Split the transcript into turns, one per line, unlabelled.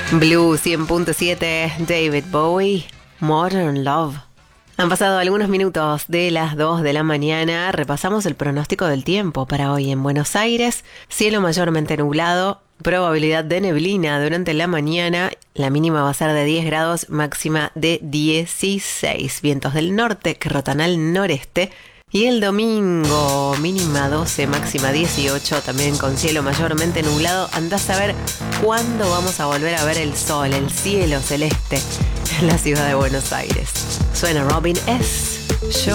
Blue 100.7, David Bowie, Modern Love. Han pasado algunos minutos de las 2 de la mañana. Repasamos el pronóstico del tiempo para hoy en Buenos Aires. Cielo mayormente nublado, probabilidad de neblina durante la mañana. La mínima va a ser de 10 grados, máxima de 16. Vientos del norte que rotan al noreste. Y el domingo, mínima 12, máxima 18, también con cielo mayormente nublado. Andás a ver cuándo vamos a volver a ver el sol, el cielo celeste en la ciudad de Buenos Aires. Suena Robin S. Show.